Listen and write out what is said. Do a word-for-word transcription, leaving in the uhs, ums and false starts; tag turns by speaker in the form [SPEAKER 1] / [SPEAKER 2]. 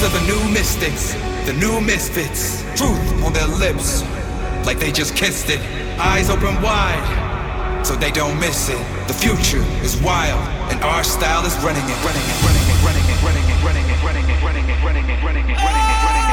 [SPEAKER 1] These are the new mystics, the new misfits. Truth on their lips, like they just kissed it. Eyes open wide, so they don't miss it. The future is wild, and our style is running it, running it, running it, running it, running it, running it, running it, running it, running it, running it, running it, running it.